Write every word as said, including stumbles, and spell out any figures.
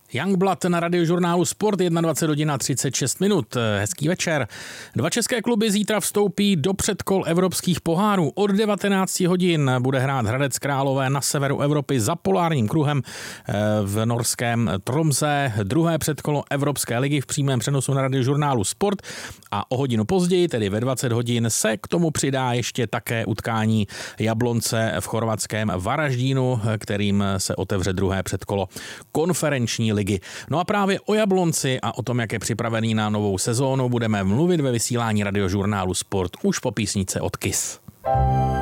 Youngblood na radiožurnálu Sport, dvacet jedna hodin a třicet šest minut. Hezký večer. Dva české kluby zítra vstoupí do předkol evropských pohárů. Od devatenáct hodin bude hrát Hradec Králové na severu Evropy za polárním kruhem v norském Tromsø. Druhé předkolo Evropské ligy v přímém přenosu na radiožurnálu Sport. A o hodinu později, tedy ve dvacet hodin, se k tomu přidá ještě také utkání Jablonce v chorvatském Varaždínu, kterým se otevře druhé předkolo konferenční ligy. No a právě o Jablonci a o tom, jak je připravený na novou sezónu, budeme mluvit ve vysílání radiožurnálu Sport už po písničce od Kiss.